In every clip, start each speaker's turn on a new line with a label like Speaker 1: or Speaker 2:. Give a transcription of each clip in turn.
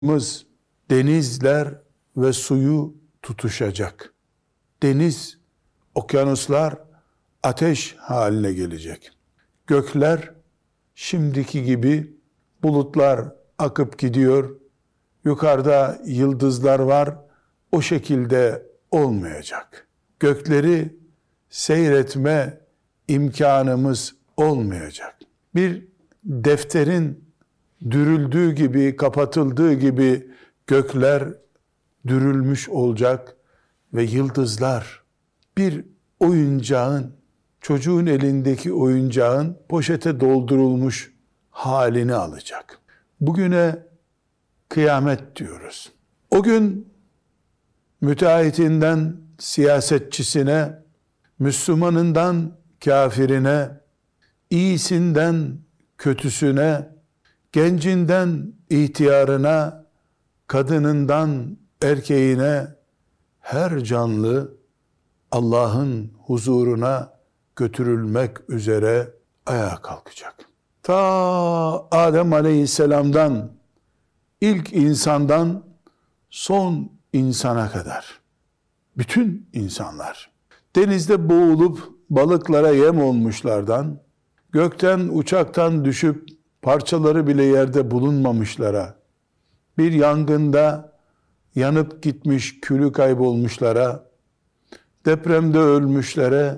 Speaker 1: Denizler ve suyu tutuşacak. Deniz, okyanuslar ateş haline gelecek. Gökler şimdiki gibi bulutlar akıp gidiyor. Yukarıda yıldızlar var. O şekilde olmayacak. Gökleri seyretme imkanımız olmayacak. Bir defterin dürüldüğü gibi, kapatıldığı gibi gökler dürülmüş olacak ve yıldızlar bir oyuncağın, çocuğun elindeki oyuncağın poşete doldurulmuş halini alacak. Bugüne kıyamet diyoruz. O gün müteahhitinden siyasetçisine, Müslümanından kafirine, iyisinden kötüsüne, gencinden ihtiyarına, kadınından erkeğine her canlı Allah'ın huzuruna götürülmek üzere ayağa kalkacak. Ta Adem Aleyhisselam'dan, ilk insandan son insana kadar bütün insanlar denizde boğulup balıklara yem olmuşlardan, gökten uçaktan düşüp parçaları bile yerde bulunmamışlara, bir yangında yanıp gitmiş, külü kaybolmuşlara, depremde ölmüşlere,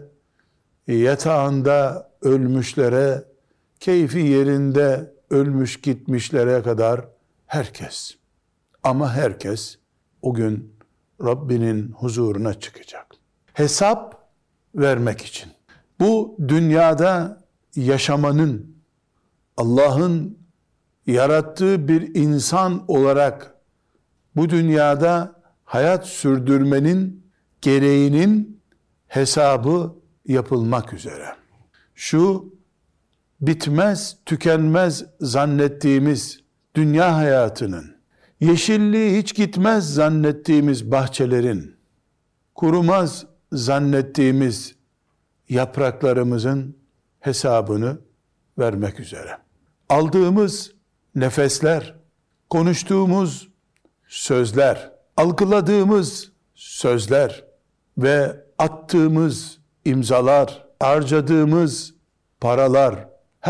Speaker 1: yatağında ölmüşlere, keyfi yerinde ölmüş gitmişlere kadar herkes, ama herkes o gün Rabbinin huzuruna çıkacak. Hesap vermek için. Bu dünyada yaşamanın, Allah'ın yarattığı bir insan olarak bu dünyada hayat sürdürmenin gereğinin hesabı yapılmak üzere. Şu bitmez, tükenmez zannettiğimiz dünya hayatının, yeşilliği hiç gitmez zannettiğimiz bahçelerin, kurumaz zannettiğimiz yapraklarımızın hesabını vermek üzere. Aldığımız nefesler, konuştuğumuz sözler, algıladığımız sözler ve attığımız imzalar, harcadığımız paralar,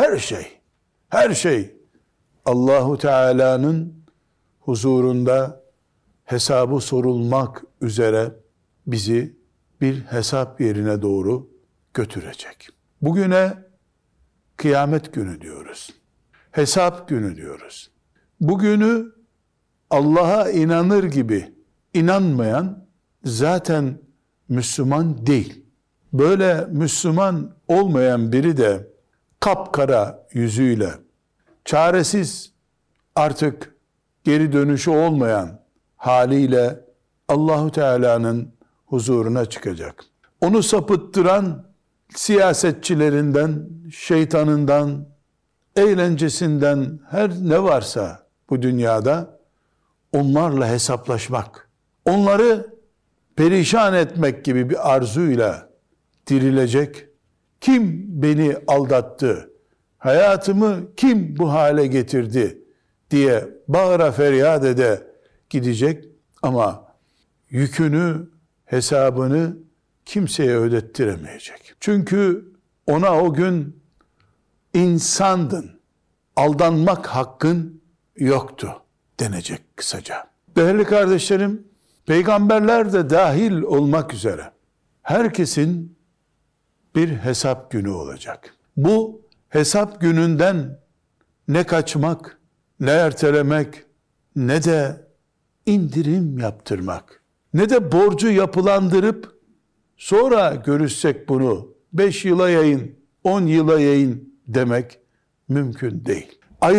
Speaker 1: her şey Allahu Teala'nın huzurunda hesabı sorulmak üzere bizi bir hesap yerine doğru götürecek. Bugüne kıyamet günü diyoruz. Hesap günü diyoruz. Bugünü Allah'a inanır gibi inanmayan zaten Müslüman değil. Böyle Müslüman olmayan biri de kapkara yüzüyle, çaresiz, artık geri dönüşü olmayan haliyle Allahu Teala'nın huzuruna çıkacak. Onu sapıttıran siyasetçilerinden, şeytanından, eğlencesinden, her ne varsa bu dünyada onlarla hesaplaşmak, onları perişan etmek gibi bir arzuyla dirilecek. Kim beni aldattı, hayatımı kim bu hale getirdi diye bağıra feryat ede gidecek ama yükünü, hesabını kimseye ödettiremeyecek. Çünkü ona o gün insandın, aldanmak hakkın yoktu denecek kısaca. Değerli kardeşlerim, peygamberler de dahil olmak üzere herkesin bir hesap günü olacak. Bu hesap gününden ne kaçmak, ne ertelemek, ne de indirim yaptırmak, ne de borcu yapılandırıp sonra görüşsek bunu 5 yıla yayın, 10 yıla yayın demek mümkün değil.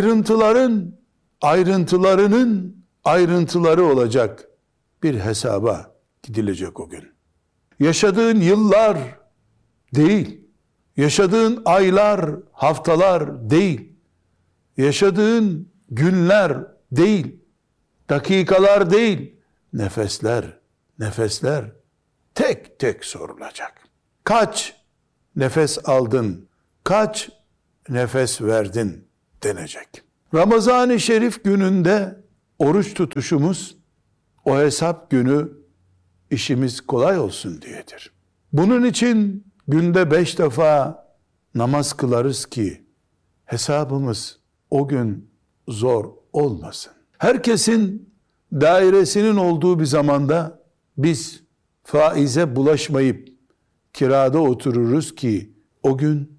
Speaker 1: Ayrıntılarının ayrıntıları olacak bir hesaba gidilecek o gün. Yaşadığın yıllar değil, yaşadığın aylar, haftalar değil, yaşadığın günler değil, dakikalar değil, nefesler tek tek sorulacak. Kaç nefes aldın, kaç nefes verdin denecek. Ramazan-ı Şerif gününde oruç tutuşumuz o hesap günü işimiz kolay olsun diyedir. Bunun için günde 5 defa namaz kılarız ki hesabımız o gün zor olmasın. Herkesin dairesinin olduğu bir zamanda biz faize bulaşmayıp kirada otururuz ki o gün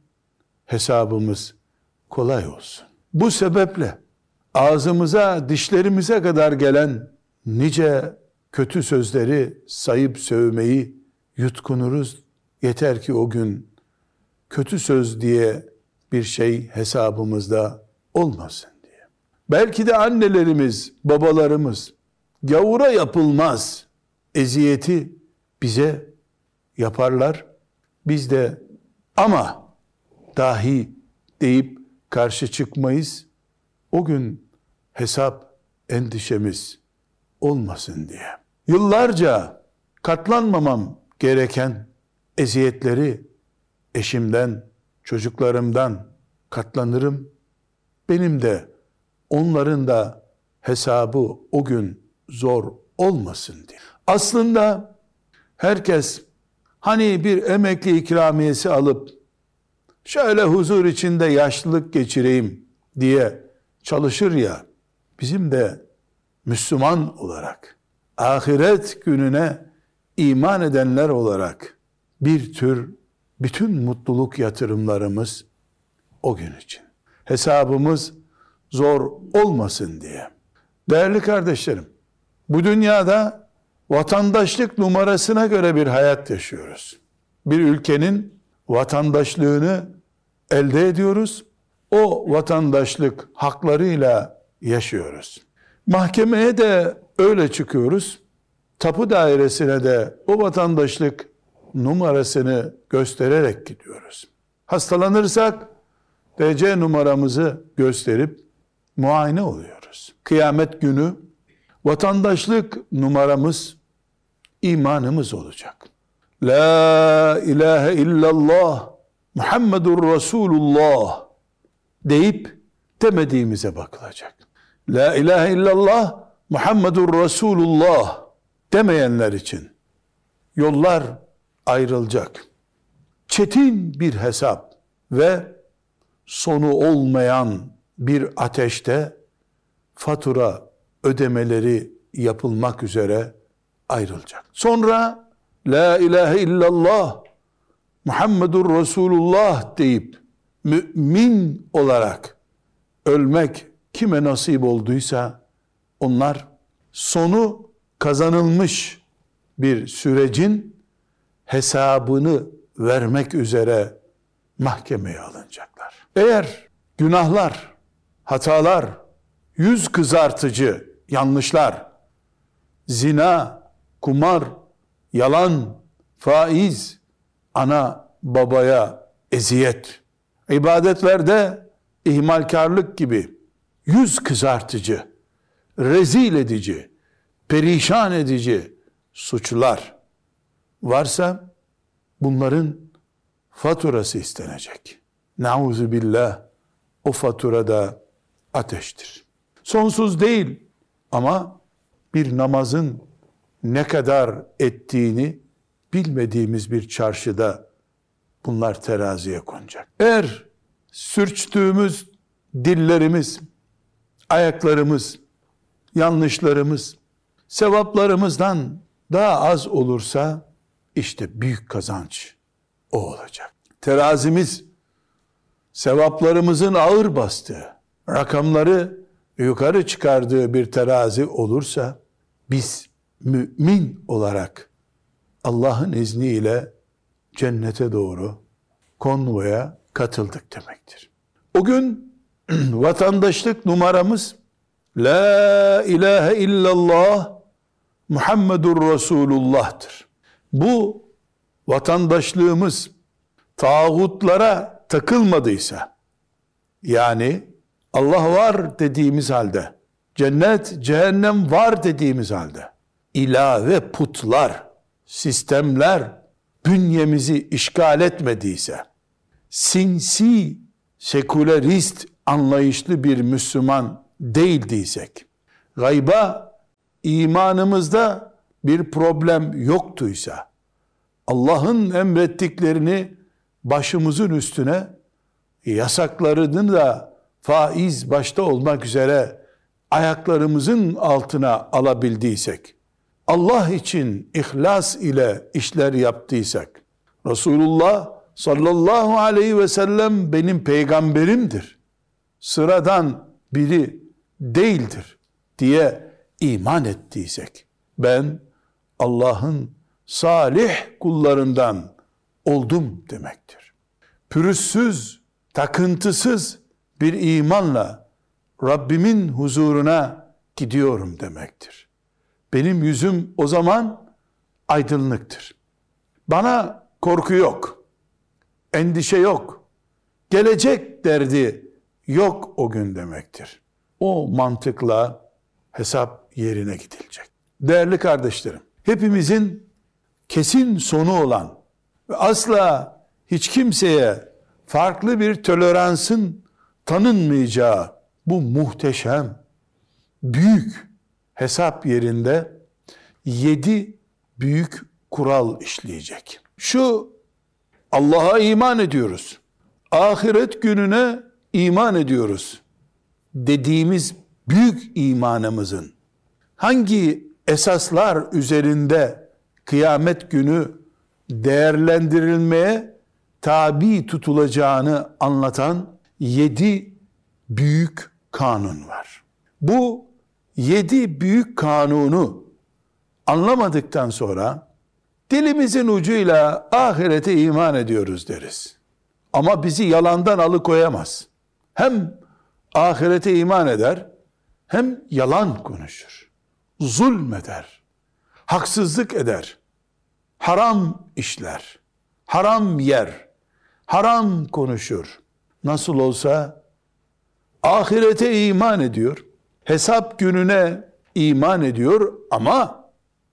Speaker 1: hesabımız kolay olsun. Bu sebeple ağzımıza, dişlerimize kadar gelen nice kötü sözleri sayıp sövmeyi yutkunuruz. Yeter ki o gün kötü söz diye bir şey hesabımızda olmasın diye. Belki de annelerimiz, babalarımız gavura yapılmaz eziyeti bize yaparlar. Biz de ama dahi deyip karşı çıkmayız. O gün hesap endişemiz olmasın diye. Yıllarca katlanmamam gereken eziyetleri eşimden, çocuklarımdan katlanırım. Benim de onların da hesabı o gün zor olmasın diye. Aslında herkes hani bir emekli ikramiyesi alıp şöyle huzur içinde yaşlılık geçireyim diye çalışır ya, bizim de Müslüman olarak, ahiret gününe iman edenler olarak bir tür bütün mutluluk yatırımlarımız o gün için. Hesabımız zor olmasın diye. Değerli kardeşlerim, bu dünyada vatandaşlık numarasına göre bir hayat yaşıyoruz. Bir ülkenin vatandaşlığını elde ediyoruz. O vatandaşlık haklarıyla yaşıyoruz. Mahkemeye de öyle çıkıyoruz. Tapu dairesine de o vatandaşlık numarasını göstererek gidiyoruz. Hastalanırsak TC numaramızı gösterip muayene oluyoruz. Kıyamet günü vatandaşlık numaramız imanımız olacak. La ilahe illallah Muhammedur Resulullah deyip demediğimize bakılacak. La ilahe illallah Muhammedur Resulullah demeyenler için yollar ayrılacak. Çetin bir hesap ve sonu olmayan bir ateşte fatura ödemeleri yapılmak üzere ayrılacak. Sonra La ilahe illallah Muhammedur Resulullah deyip mümin olarak ölmek kime nasip olduysa onlar sonu kazanılmış bir sürecin hesabını vermek üzere mahkemeye alınacaklar. Eğer günahlar, hatalar, yüz kızartıcı yanlışlar, zina, kumar, yalan, faiz, ana babaya eziyet, ibadetlerde ihmalkarlık gibi yüz kızartıcı, rezil edici, perişan edici suçlar varsa bunların faturası istenecek. Nauzu billah, o fatura da ateştir. Sonsuz değil ama bir namazın ne kadar ettiğini bilmediğimiz bir çarşıda bunlar teraziye konacak. Eğer sürçtüğümüz dillerimiz, ayaklarımız, yanlışlarımız, sevaplarımızdan daha az olursa işte büyük kazanç o olacak. Terazimiz sevaplarımızın ağır bastığı, rakamları yukarı çıkardığı bir terazi olursa biz mümin olarak Allah'ın izniyle cennete doğru konvoya katıldık demektir. O gün vatandaşlık numaramız La ilahe illallah Muhammedur Resulullah'tır. Bu vatandaşlığımız tağutlara takılmadıysa, yani Allah var dediğimiz halde, cennet, cehennem var dediğimiz halde, ilave putlar, sistemler bünyemizi işgal etmediyse, sinsi, sekülerist anlayışlı bir Müslüman değildiysek gayba imanımızda bir problem yoktuysa, Allah'ın emrettiklerini başımızın üstüne, yasaklarını da faiz başta olmak üzere ayaklarımızın altına alabildiysek, Allah için ihlas ile işler yaptıysak, Resulullah sallallahu aleyhi ve sellem benim peygamberimdir, sıradan biri değildir diye iman ettiysek, ben Allah'ın salih kullarından oldum demektir. Pürüzsüz, takıntısız bir imanla Rabbimin huzuruna gidiyorum demektir. Benim yüzüm o zaman aydınlıktır. Bana korku yok, endişe yok, gelecek derdi yok o gün demektir. O mantıkla hesap yerine gidilecek. Değerli kardeşlerim, hepimizin kesin sonu olan ve asla hiç kimseye farklı bir toleransın tanınmayacağı bu muhteşem, büyük hesap yerinde 7 büyük kural işleyecek. Şu Allah'a iman ediyoruz, ahiret gününe iman ediyoruz dediğimiz büyük imanımızın hangi esaslar üzerinde kıyamet günü değerlendirilmeye tabi tutulacağını anlatan 7 büyük kanun var. Bu 7 büyük kanunu anlamadıktan sonra dilimizin ucuyla ahirete iman ediyoruz deriz. Ama bizi yalandan alıkoyamaz. Hem ahirete iman eder, hem yalan konuşur, zulmeder, haksızlık eder, haram işler, haram yer, haram konuşur. Nasıl olsa ahirete iman ediyor, hesap gününe iman ediyor ama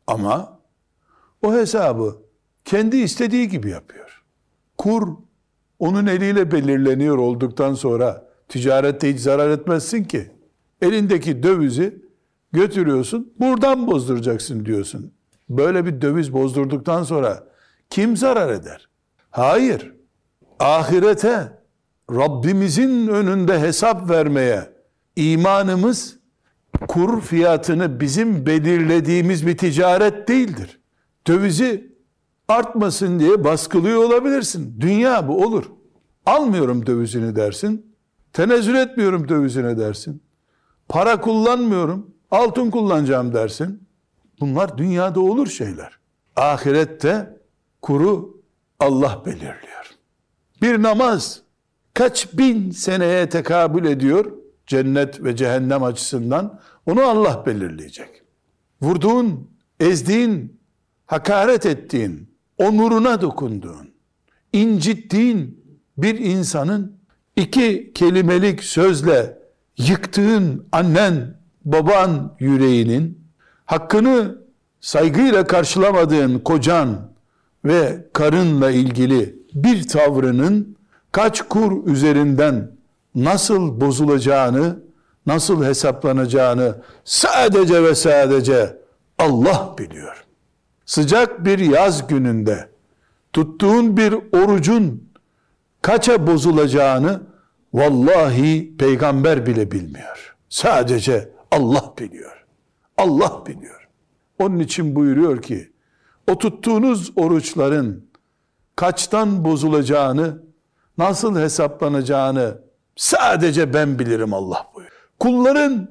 Speaker 1: o hesabı kendi istediği gibi yapıyor. Kur onun eliyle belirleniyor olduktan sonra ticarette hiç zarar etmezsin ki. Elindeki dövizi götürüyorsun, buradan bozduracaksın diyorsun. Böyle bir döviz bozdurduktan sonra kim zarar eder? Hayır. Ahirete, Rabbimizin önünde hesap vermeye imanımız, kur fiyatını bizim belirlediğimiz bir ticaret değildir. Dövizi artmasın diye baskılıyor olabilirsin. Dünya bu, olur. Almıyorum dövizini dersin. Tenezzül etmiyorum dövizine dersin. Para kullanmıyorum, altın kullanacağım dersin. Bunlar dünyada olur şeyler. Ahirette kuru Allah belirliyor. Bir namaz kaç bin seneye tekabül ediyor cennet ve cehennem açısından, onu Allah belirleyecek. Vurduğun, ezdiğin, hakaret ettiğin, onuruna dokunduğun, incittiğin bir insanın 2 kelimelik sözle yıktığın annen, baban yüreğinin, hakkını saygıyla karşılamadığın kocan ve karınla ilgili bir tavrının kaç kur üzerinden nasıl bozulacağını, nasıl hesaplanacağını sadece ve sadece Allah biliyor. Sıcak bir yaz gününde tuttuğun bir orucun kaça bozulacağını vallahi peygamber bile bilmiyor. Sadece Allah biliyor. Allah biliyor. Onun için buyuruyor ki, o tuttuğunuz oruçların kaçtan bozulacağını, nasıl hesaplanacağını sadece ben bilirim Allah buyuruyor. Kulların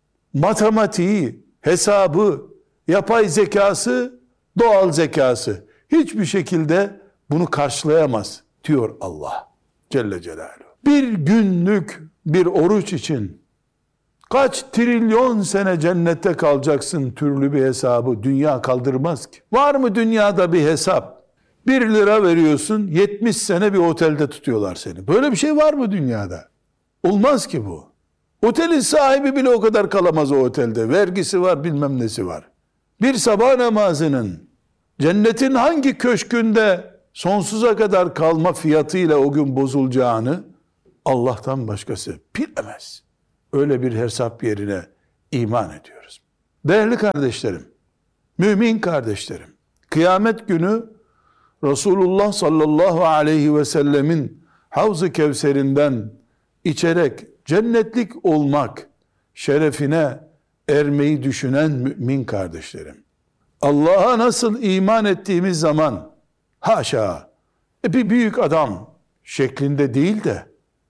Speaker 1: matematiği, hesabı, yapay zekası, doğal zekası hiçbir şekilde bunu karşılayamaz diyor Allah Celle Celaluhu. Bir günlük bir oruç için kaç trilyon sene cennette kalacaksın türlü bir hesabı dünya kaldırmaz ki. Var mı dünyada bir hesap? 1 lira veriyorsun, 70 sene bir otelde tutuyorlar seni. Böyle bir şey var mı dünyada? Olmaz ki bu. Otelin sahibi bile o kadar kalamaz o otelde. Vergisi var, bilmem nesi var. Bir sabah namazının cennetin hangi köşkünde sonsuza kadar kalma fiyatıyla o gün bozulacağını Allah'tan başkası bilemez. Öyle bir hesap yerine iman ediyoruz. Değerli kardeşlerim, mümin kardeşlerim, kıyamet günü Resulullah sallallahu aleyhi ve sellemin Havz-ı Kevser'inden içerek cennetlik olmak şerefine ermeyi düşünen mümin kardeşlerim, Allah'a nasıl iman ettiğimiz zaman haşa bir büyük adam şeklinde değil de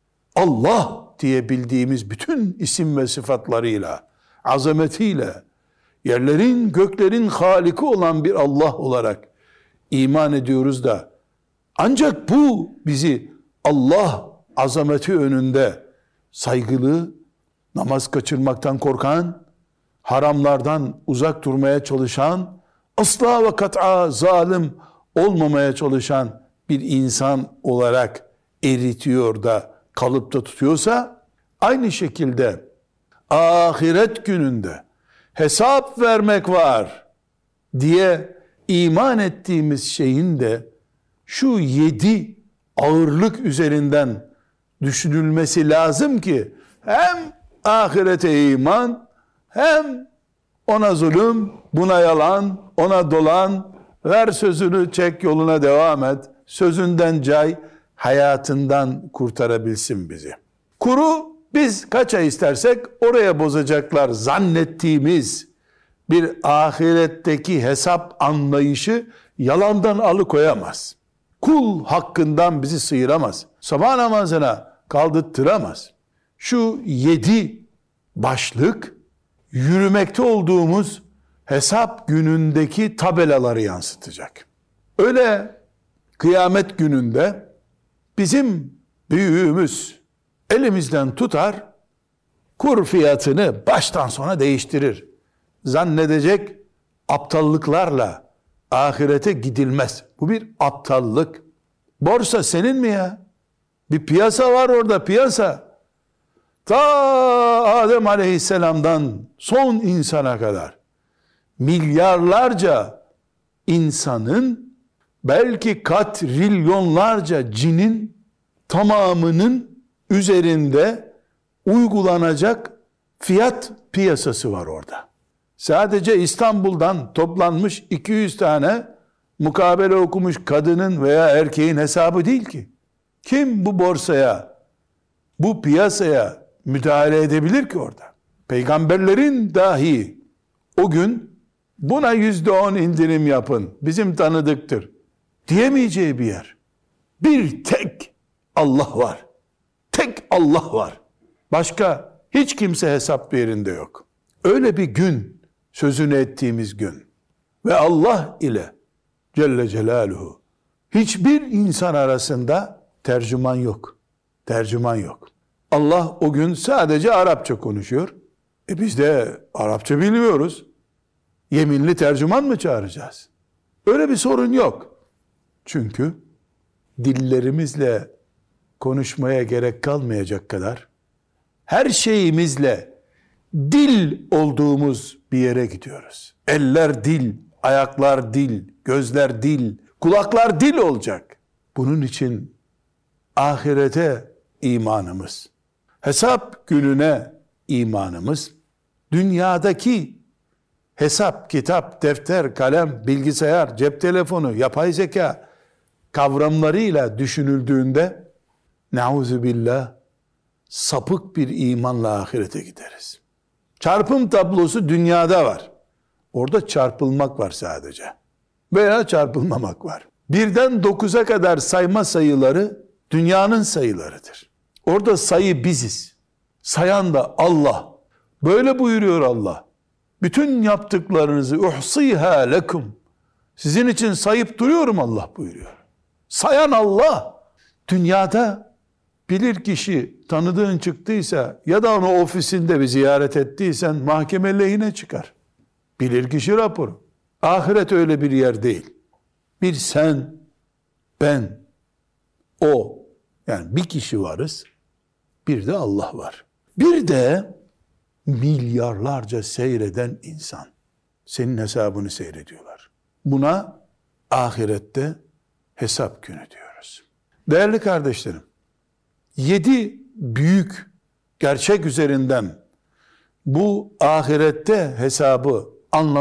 Speaker 1: Allah diye bildiğimiz bütün isim ve sıfatlarıyla, azametiyle, yerlerin göklerin haliki olan bir Allah olarak iman ediyoruz da ancak bu bizi Allah azameti önünde saygılı, namaz kaçırmaktan korkan, haramlardan uzak durmaya çalışan, asla ve kat'a zalim olmamaya çalışan bir insan olarak eritiyor da kalıpta tutuyorsa, aynı şekilde ahiret gününde hesap vermek var diye iman ettiğimiz şeyin de şu 7 ağırlık üzerinden düşünülmesi lazım ki hem ahirete iman, hem ona zulüm, buna yalan, ona dolan, ver sözünü çek yoluna devam et, sözünden cay, hayatından kurtarabilsin bizi. Kuru biz kaç ay istersek oraya bozacaklar zannettiğimiz bir ahiretteki hesap anlayışı yalandan alıkoyamaz. Kul hakkından bizi sıyıramaz. Sabah namazına kaldırttıramaz. Şu 7 başlık yürümekte olduğumuz hesap günündeki tabelaları yansıtacak. Öyle kıyamet gününde bizim büyüğümüz elimizden tutar, kur fiyatını baştan sona değiştirir. Zannedecek aptallıklarla ahirete gidilmez. Bu bir aptallık. Borsa senin mi ya? Bir piyasa var orada, piyasa. Ta Adem Aleyhisselam'dan son insana kadar milyarlarca insanın, belki katrilyonlarca cinin tamamının üzerinde uygulanacak fiyat piyasası var orada. Sadece İstanbul'dan toplanmış 200 tane mukabele okumuş kadının veya erkeğin hesabı değil ki. Kim bu borsaya, bu piyasaya müdahale edebilir ki orada? Peygamberlerin dahi o gün buna %10 indirim yapın, bizim tanıdıktır diyemeyeceği bir yer. Bir tek Allah var. Tek Allah var. Başka hiç kimse hesap yerinde yok. Öyle bir gün, sözünü ettiğimiz gün ve Allah ile Celle Celaluhu hiçbir insan arasında tercüman yok. Tercüman yok. Allah o gün sadece Arapça konuşuyor. Biz de Arapça bilmiyoruz. Yeminli tercüman mı çağıracağız? Öyle bir sorun yok. Çünkü dillerimizle konuşmaya gerek kalmayacak kadar her şeyimizle dil olduğumuz bir yere gidiyoruz. Eller dil, ayaklar dil, gözler dil, kulaklar dil olacak. Bunun için ahirete imanımız, hesap gününe imanımız, dünyadaki hesap, kitap, defter, kalem, bilgisayar, cep telefonu, yapay zeka kavramlarıyla düşünüldüğünde neuzubillah sapık bir imanla ahirete gideriz. Çarpım tablosu dünyada var. Orada çarpılmak var sadece. Veya çarpılmamak var. 1'den 9'a kadar sayma sayıları dünyanın sayılarıdır. Orada sayı biziz. Sayan da Allah. Böyle buyuruyor Allah. Bütün yaptıklarınızı uhsiha lekum. Sizin için sayıp duruyorum Allah buyuruyor. Sayan Allah. Dünyada bilir kişi tanıdığın çıktıysa ya da onu ofisinde bir ziyaret ettiysen mahkeme lehine çıkar. Bilir kişi raporu. Ahiret öyle bir yer değil. Bir sen, ben, o, yani bir kişi varız. Bir de Allah var. Bir de milyarlarca seyreden insan. Senin hesabını seyrediyorlar. Buna ahirette hesap günü diyoruz. Değerli kardeşlerim, 7 büyük gerçek üzerinden bu ahirette hesabı anlamak